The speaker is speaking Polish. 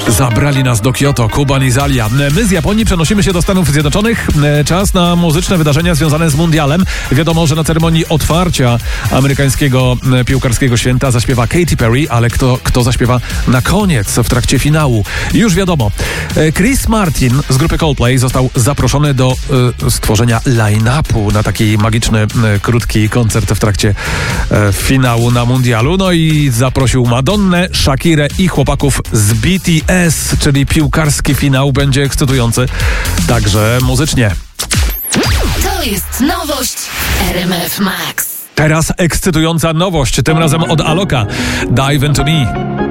Zabrali nas do Kyoto, Kuban i Zalia. My z Japonii przenosimy się do Stanów Zjednoczonych. Czas na muzyczne wydarzenia związane z mundialem. Wiadomo, że na ceremonii otwarcia amerykańskiego piłkarskiego święta zaśpiewa Katy Perry, ale kto zaśpiewa na koniec, w trakcie finału? Już wiadomo. Chris Martin z grupy Coldplay został zaproszony do stworzenia line-upu na taki magiczny, krótki koncert w trakcie finału na mundialu. No i zaprosił Madonnę, Shakirę i chłopaków z BTS, czyli piłkarski finał będzie ekscytujący także muzycznie. To jest nowość RMF Max. Teraz ekscytująca nowość, tym razem od Aloka. Dive Into Me.